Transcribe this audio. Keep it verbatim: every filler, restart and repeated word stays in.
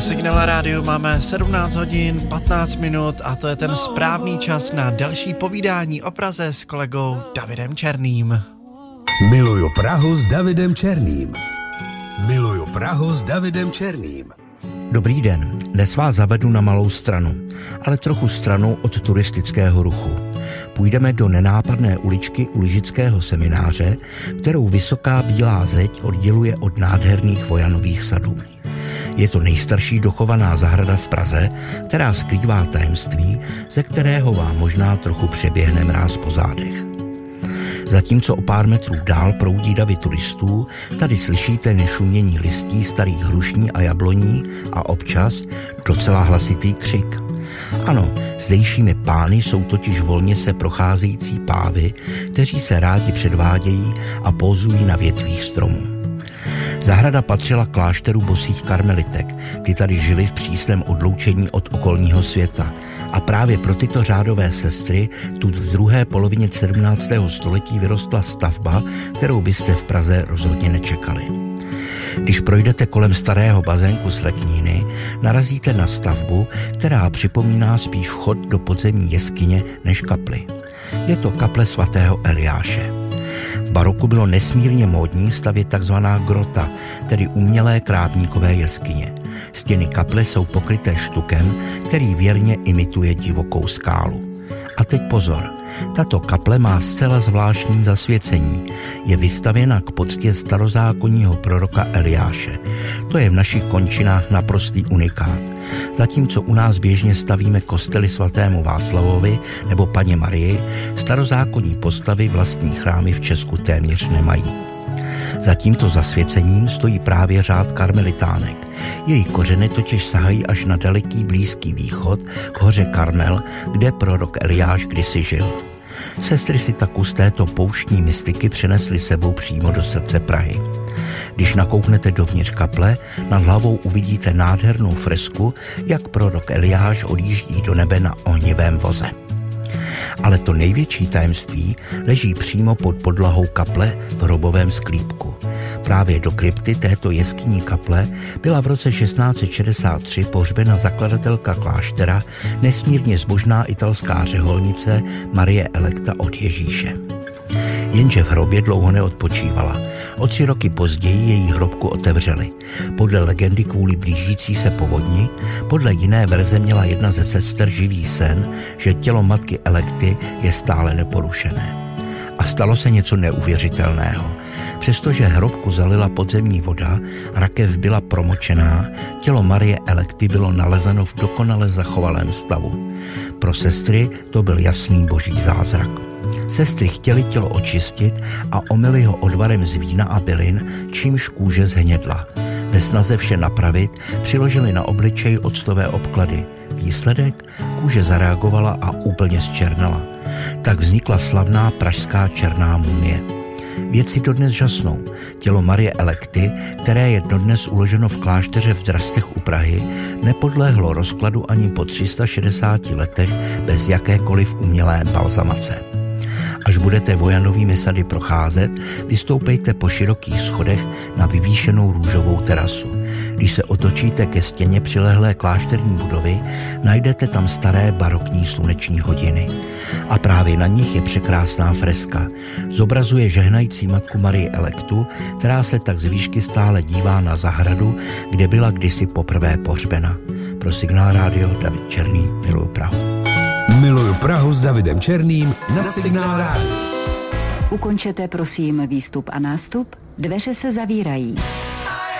Signál rádiu máme sedmnáct hodin patnáct minut a to je ten správný čas na další povídání o Praze s kolegou Davidem Černým. Miluju Prahu s Davidem Černým. Miluju Prahu s Davidem Černým. Dobrý den, dnes vás zavedu na malou stranu, ale trochu stranu od turistického ruchu. Půjdeme do nenápadné uličky u lyžického semináře, kterou vysoká bílá zeď odděluje od nádherných Vojanových sadů. Je to nejstarší dochovaná zahrada v Praze, která skrývá tajemství, ze kterého vám možná trochu přeběhne mráz po zádech. Zatímco o pár metrů dál proudí davy turistů, tady slyšíte nešumění listí starých hrušní a jabloní a občas docela hlasitý křik. Ano, zdejšími pány jsou totiž volně se procházející pávy, kteří se rádi předvádějí a pózují na větvích stromů. Zahrada patřila klášteru bosých karmelitek, ty tady žili v přísném odloučení od okolního světa a právě pro tyto řádové sestry tu v druhé polovině sedmnáctého století vyrostla stavba, kterou byste v Praze rozhodně nečekali. Když projdete kolem starého bazénku Slekníny, narazíte na stavbu, která připomíná spíš vchod do podzemní jeskyně než kapli. Je to kaple svatého Eliáše. V baroku bylo nesmírně módní stavět takzvaná grota, tedy umělé krápníkové jeskyně. Stěny kaple jsou pokryté štukem, který věrně imituje divokou skálu. A teď pozor, tato kaple má zcela zvláštní zasvěcení. Je vystavěna k poctě starozákonního proroka Eliáše. To je v našich končinách naprostý unikát. Zatímco u nás běžně stavíme kostely svatému Václavovi nebo Panně Marii, starozákonní postavy vlastní chrámy v Česku téměř nemají. Za tímto zasvěcením stojí právě řád karmelitánek. Jejich kořeny totiž sahají až na daleký Blízký východ k hoře Karmel, kde prorok Eliáš kdysi žil. Sestry si tak kus této pouštní mystiky přenesly sebou přímo do srdce Prahy. Když nakouknete dovnitř kaple, nad hlavou uvidíte nádhernou fresku, jak prorok Eliáš odjíždí do nebe na ohnivém voze. Ale to největší tajemství leží přímo pod podlahou kaple v hrobovém sklípku. Právě do krypty této jeskyní kaple byla v roce šestnáct set šedesát tři pohřbena zakladatelka kláštera, nesmírně zbožná italská řeholnice Marie Electa od Ježíše. Jenže v hrobě dlouho neodpočívala. O tři roky později její hrobku otevřeli. Podle legendy kvůli blížící se povodni, podle jiné verze měla jedna ze sester živý sen, že tělo matky Electy je stále neporušené. A stalo se něco neuvěřitelného. Přestože hrobku zalila podzemní voda, rakev byla promočená, tělo Marie Electy bylo nalezeno v dokonale zachovalém stavu. Pro sestry to byl jasný boží zázrak. Sestry chtěly tělo očistit a omyly ho odvarem z vína a bylin, čímž kůže zhnědla. Ve snaze vše napravit přiložili na obličej octové obklady. Výsledek? Kůže zareagovala a úplně zčernala. Tak vznikla slavná pražská černá mumie. Vědci dodnes žasnou. Tělo Marie Electy, které je dodnes uloženo v klášteře v Drastech u Prahy, nepodlehlo rozkladu ani po tři sta šedesáti letech bez jakékoliv umělé balzamace. Až budete Vojanovými sady procházet, vystoupejte po širokých schodech na vyvýšenou růžovou terasu. Když se otočíte ke stěně přilehlé klášterní budovy, najdete tam staré barokní sluneční hodiny. A právě na nich je překrásná freska. Zobrazuje žehnající matku Marii Electu, která se tak z výšky stále dívá na zahradu, kde byla kdysi poprvé pohřbena. Pro Signál rádio David Černý, miluju Prahu. Miluju Prahu s Davidem Černým na Signál rádiu. Ukončete prosím výstup a nástup, dveře se zavírají.